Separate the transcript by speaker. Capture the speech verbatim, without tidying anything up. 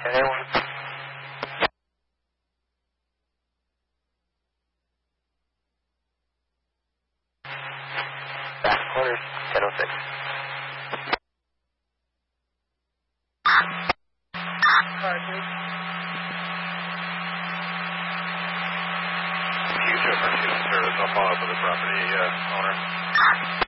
Speaker 1: Anyone? Back corner, ten oh six.
Speaker 2: Future for service. I'll follow up with the property uh, owner.